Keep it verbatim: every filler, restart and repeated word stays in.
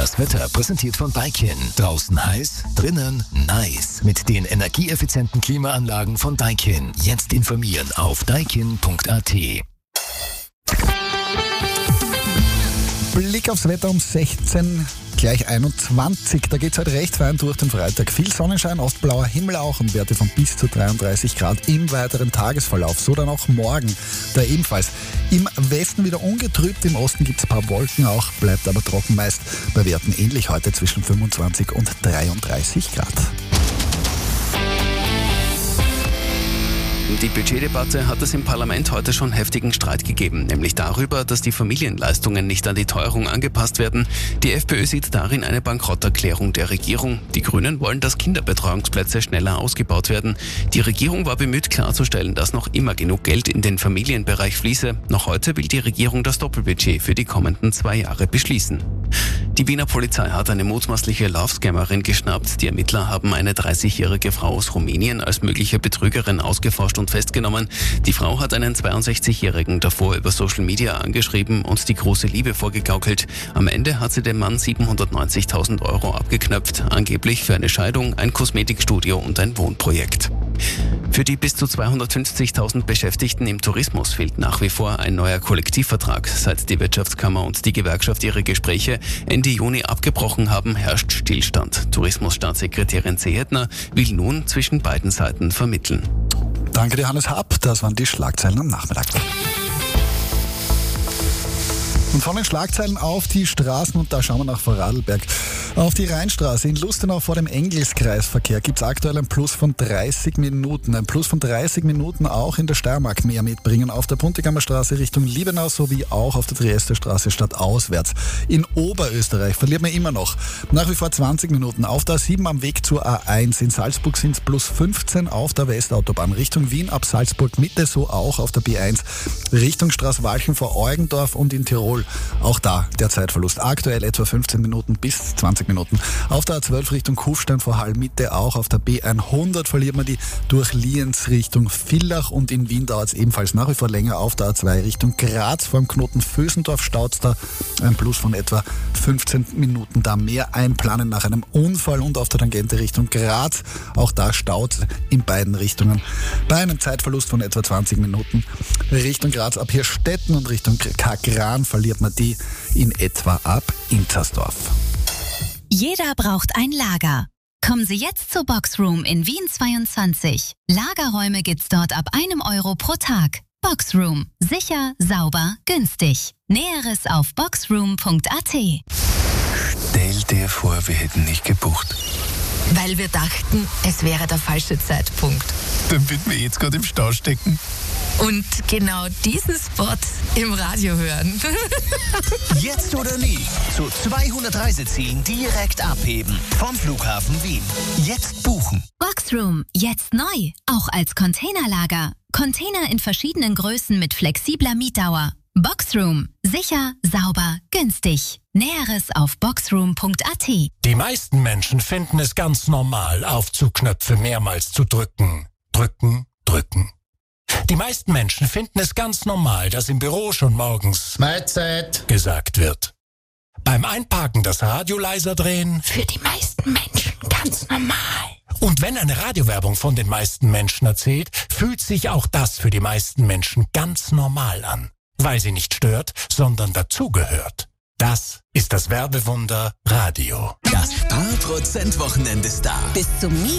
Das Wetter präsentiert von Daikin. Draußen heiß, drinnen nice. Mit den energieeffizienten Klimaanlagen von Daikin. Jetzt informieren auf daikin punkt a t. Blick aufs Wetter um sechzehn, gleich einundzwanzig. Da geht es heute recht fein durch den Freitag. Viel Sonnenschein, oft blauer Himmel auch und Werte von bis zu dreiunddreißig Grad im weiteren Tagesverlauf. So dann auch morgen, da ebenfalls. Im Westen wieder ungetrübt, im Osten gibt es ein paar Wolken auch, bleibt aber trocken meist. Bei Werten ähnlich heute zwischen fünfundzwanzig und dreiunddreißig Grad. Die Budgetdebatte hat es im Parlament heute schon heftigen Streit gegeben, nämlich darüber, dass die Familienleistungen nicht an die Teuerung angepasst werden. Die FPÖ sieht darin eine Bankrotterklärung der Regierung. Die Grünen wollen, dass Kinderbetreuungsplätze schneller ausgebaut werden. Die Regierung war bemüht klarzustellen, dass noch immer genug Geld in den Familienbereich fließe. Noch heute will die Regierung das Doppelbudget für die kommenden zwei Jahre beschließen. Die Wiener Polizei hat eine mutmaßliche Love-Scammerin geschnappt. Die Ermittler haben eine dreißigjährige Frau aus Rumänien als mögliche Betrügerin ausgeforscht und festgenommen. Die Frau hat einen zweiundsechzigjährigen davor über Social Media angeschrieben und die große Liebe vorgegaukelt. Am Ende hat sie dem Mann siebenhundertneunzigtausend Euro abgeknöpft, angeblich für eine Scheidung, ein Kosmetikstudio und ein Wohnprojekt. Für die bis zu zweihundertfünfzigtausend Beschäftigten im Tourismus fehlt nach wie vor ein neuer Kollektivvertrag. Seit die Wirtschaftskammer und die Gewerkschaft ihre Gespräche Ende Juni abgebrochen haben, herrscht Stillstand. Tourismusstaatssekretärin Zehetner will nun zwischen beiden Seiten vermitteln. Danke dir, Hannes Happ. Das waren die Schlagzeilen am Nachmittag. Und von den Schlagzeilen auf die Straßen, und da schauen wir nach Vorarlberg. Auf die Rheinstraße in Lustenau vor dem Engelskreisverkehr gibt es aktuell ein Plus von dreißig Minuten. Ein Plus von dreißig Minuten auch in der Steiermark mehr mitbringen. Auf der Puntigammer Straße Richtung Liebenau sowie auch auf der Triesterstraße stadtauswärts. In Oberösterreich verliert man immer noch nach wie vor zwanzig Minuten. Auf der A sieben am Weg zur A eins. In Salzburg sind es plus fünfzehn auf der Westautobahn Richtung Wien ab Salzburg Mitte, so auch auf der B eins Richtung Straßwalchen vor Eugendorf und in Tirol. Auch da der Zeitverlust. Aktuell etwa fünfzehn Minuten bis zwanzig Minuten. Auf der A zwölf Richtung Kufstein vor Hall Mitte, auch auf der B hundert verliert man die durch Lienz Richtung Villach und in Wien dauert es ebenfalls nach wie vor länger. Auf der A zwei Richtung Graz vor dem Knoten Vösendorf staut es da ein Plus von etwa fünfzehn Minuten. Da mehr einplanen nach einem Unfall und auf der Tangente Richtung Graz. Auch da staut es in beiden Richtungen. Bei einem Zeitverlust von etwa zwanzig Minuten. Richtung Graz ab Hirstetten und Richtung Kagran verliert man die in etwa ab Intersdorf. Jeder braucht ein Lager. Kommen Sie jetzt zur Boxroom in Wien zweiundzwanzig. Lagerräume gibt's dort ab einem Euro pro Tag. Boxroom. Sicher, sauber, günstig. Näheres auf boxroom punkt a t. Stell dir vor, wir hätten nicht gebucht. Weil wir dachten, es wäre der falsche Zeitpunkt. Dann würden wir jetzt gerade im Stau stecken. Und genau diesen Spot im Radio hören. Jetzt oder nie. Zu zweihundert Reisezielen direkt abheben. Vom Flughafen Wien. Jetzt buchen. Boxroom. Jetzt neu. Auch als Containerlager. Container in verschiedenen Größen mit flexibler Mietdauer. Boxroom. Sicher, sauber, günstig. Näheres auf boxroom punkt a t. Die meisten Menschen finden es ganz normal, Aufzugknöpfe mehrmals zu drücken. Drücken, drücken. Die meisten Menschen finden es ganz normal, dass im Büro schon morgens Mahlzeit gesagt wird. Beim Einparken das Radio leiser drehen. Für die meisten Menschen ganz normal. Und wenn eine Radiowerbung von den meisten Menschen erzählt, fühlt sich auch das für die meisten Menschen ganz normal an. Weil sie nicht stört, sondern dazugehört. Das ist das Werbewunder Radio. Das Sparprozent-Wochenende ist da. Bis zum